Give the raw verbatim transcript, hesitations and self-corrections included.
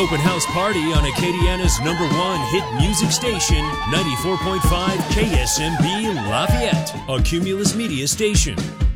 Open House Party on Acadiana's number one hit music station, ninety-four point five K S M B Lafayette, a Cumulus Media station.